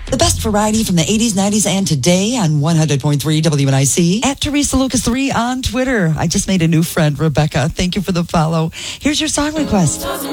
The best variety from the 80s, 90s, and today on 100.3 WNIC. At Teresa Lucas 3 on Twitter. I just made a new friend, Rebecca. Thank you for the follow. Here's your song request.